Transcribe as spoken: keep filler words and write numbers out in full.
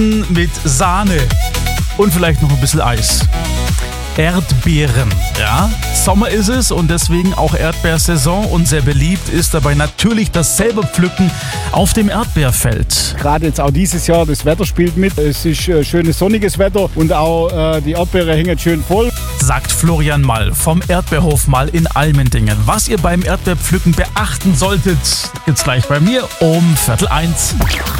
mit Sahne und vielleicht noch ein bisschen Eis. Erdbeeren, ja. Sommer ist es und deswegen auch Erdbeersaison und sehr beliebt ist dabei natürlich das selber Pflücken auf dem Erdbeerfeld. Gerade jetzt auch dieses Jahr, das Wetter spielt mit. Es ist äh, schönes sonniges Wetter und auch äh, die Erdbeere hängen schön voll. Sagt Florian Mall vom Erdbeerhof Mall in Almendingen. Was ihr beim Erdbeerpflücken beachten solltet, gibt's gleich bei mir um Viertel eins.